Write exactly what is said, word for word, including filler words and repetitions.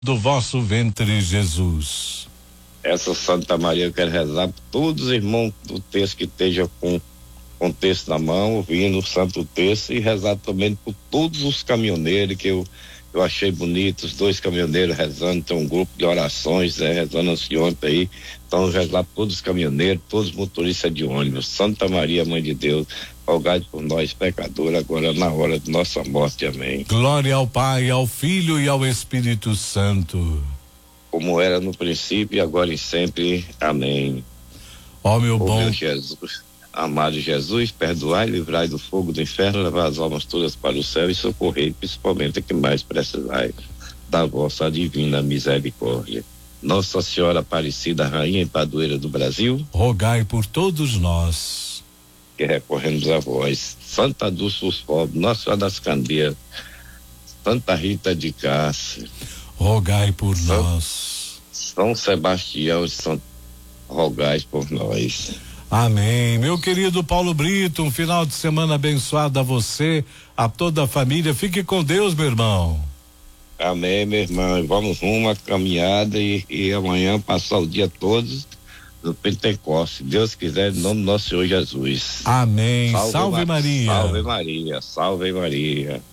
do vosso ventre, Jesus. Essa Santa Maria eu quero rezar por todos os irmãos do texto que estejam com com o texto na mão, ouvindo o Santo Texto, e rezar também por todos os caminhoneiros que eu eu achei bonito, os dois caminhoneiros rezando, tem um grupo de orações, né, rezando anteontem aí, então rezar por todos os caminhoneiros, todos os motoristas de ônibus. Santa Maria, Mãe de Deus, rogai por nós pecadores, agora na hora de nossa morte, amém. Glória ao Pai, ao Filho e ao Espírito Santo. Como era no princípio e agora e sempre, amém. Ó meu Ó bom meu Jesus, amado Jesus, perdoai, livrai do fogo do inferno, levar as almas todas para o céu e socorrei principalmente a que mais precisai da vossa divina misericórdia. Nossa Senhora Aparecida, Rainha e Padroeira do Brasil, rogai por todos nós que recorremos a vós. Santa Dulce dos Pobres, Nossa Senhora das Candeias, Santa Rita de Cássia, rogai por São, nós. São Sebastião de São, rogai por nós. Amém. Meu querido Paulo Brito, um final de semana abençoado a você, a toda a família. Fique com Deus, meu irmão. Amém, meu irmão. Vamos rumo à caminhada e, e amanhã passar o dia todo no Pentecostes. Se Deus quiser, em nome do nosso Senhor Jesus. Amém. Salve, salve Maria. Salve Maria. Salve Maria.